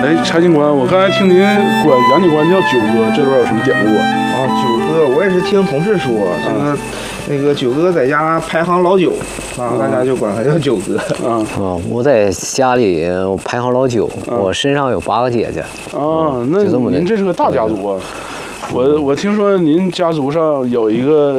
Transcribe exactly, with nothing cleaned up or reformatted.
哎，柴警官，我刚才听您管杨警官叫九哥，这边有什么典故啊？ 啊，九哥，我也是听同事说，这个那个九哥在家排行老九，啊，大家就管他叫九哥。 啊啊，我在家里我排行老九，我身上有八个姐姐。 啊，那就这么的您这是个大家族啊！我我听说您家族上有一个